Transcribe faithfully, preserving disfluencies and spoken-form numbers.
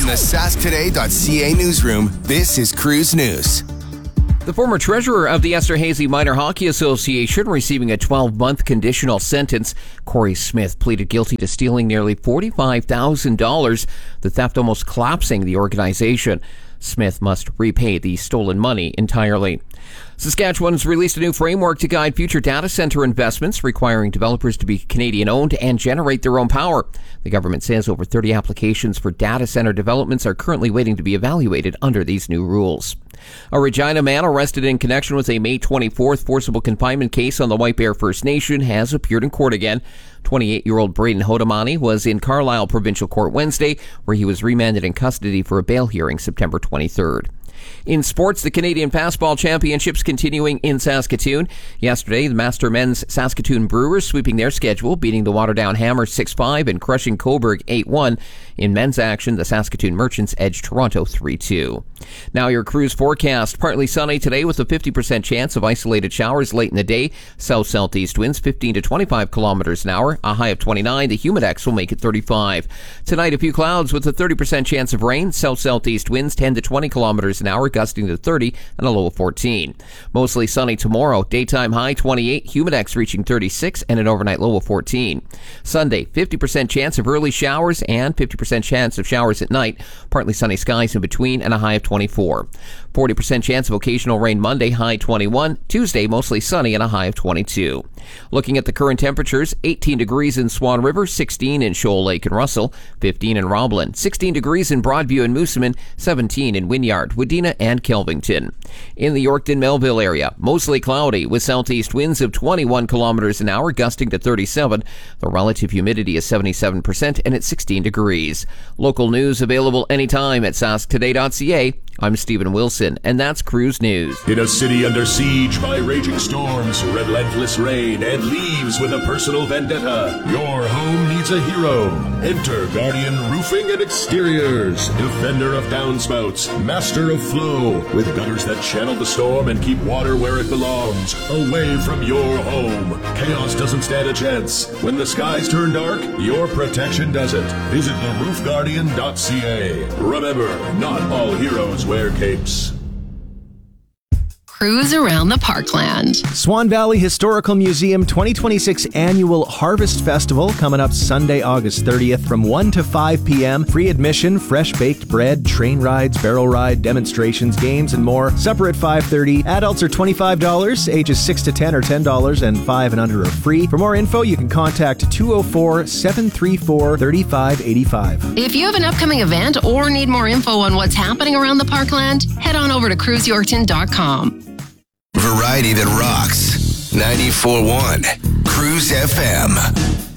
From the sask today dot c a newsroom, this is Cruise News. The former treasurer of the Esterhazy Minor Hockey Association receiving a twelve-month conditional sentence. Corey Smith pleaded guilty to stealing nearly forty-five thousand dollars, the theft almost collapsing the organization. Smith must repay the stolen money entirely. Saskatchewan's released a new framework to guide future data center investments, requiring developers to be Canadian-owned and generate their own power. The government says over thirty applications for data center developments are currently waiting to be evaluated under these new rules. A Regina man arrested in connection with a May twenty-fourth forcible confinement case on the White Bear First Nation has appeared in court again. twenty-eight-year-old Braden Hodamani was in Carlisle Provincial Court Wednesday, where he was remanded in custody for a bail hearing September twenty-third. In sports, the Canadian Fastball Championships continuing in Saskatoon. Yesterday, the Master Men's Saskatoon Brewers sweeping their schedule, beating the Waterdown Hammer six five and crushing Cobourg eight one. In men's action, the Saskatoon Merchants edged Toronto three two. Now your cruise forecast. Partly sunny today with a fifty percent chance of isolated showers late in the day. South-southeast winds fifteen to twenty-five kilometers an hour. A high of twenty-nine. The humidex will make it thirty-five. Tonight, a few clouds with a thirty percent chance of rain. South-southeast winds ten to twenty kilometers an hour, gusting to thirty, and a low of fourteen. Mostly sunny tomorrow. Daytime high twenty-eight. Humidex reaching thirty-six, and an overnight low of fourteen. Sunday, fifty percent chance of early showers and fifty percent chance of showers at night. Partly sunny skies in between, and a high of twenty-four. forty percent chance of occasional rain Monday, high twenty-one. Tuesday, mostly sunny and a high of twenty-two. Looking at the current temperatures, eighteen degrees in Swan River, sixteen in Shoal Lake and Russell, fifteen in Roblin, sixteen degrees in Broadview and Moosomin, seventeen in Wynyard, Wadena, and Kelvington. In the Yorkton-Melville area, mostly cloudy with southeast winds of twenty-one kilometers an hour, gusting to thirty-seven. The relative humidity is seventy-seven percent and it's sixteen degrees. Local news available anytime at sask today dot c a. I'm Stephen Wilson, and that's Cruise News. In a city under siege by raging storms, relentless rain, and leaves with a personal vendetta, your home needs a hero. Enter Guardian Roofing and Exteriors, defender of downspouts, master of flow, with gutters that channel the storm and keep water where it belongs, away from your home. Chaos doesn't stand a chance. When the skies turn dark, your protection doesn't. Visit the roof guardian dot c a. Remember, not all heroes wear capes. Cruise around the parkland. Swan Valley Historical Museum twenty twenty-six Annual Harvest Festival coming up Sunday, August thirtieth from one to five p.m. Free admission, fresh baked bread, train rides, barrel ride, demonstrations, games, and more. Supper at five thirty. Adults are twenty-five dollars, ages six to ten are ten dollars, and five and under are free. For more info, you can contact two oh four, seven three four, three five eight five. If you have an upcoming event or need more info on what's happening around the parkland, head on over to cruise yorkton dot com. Variety that rocks. ninety-four point one Cruise F M.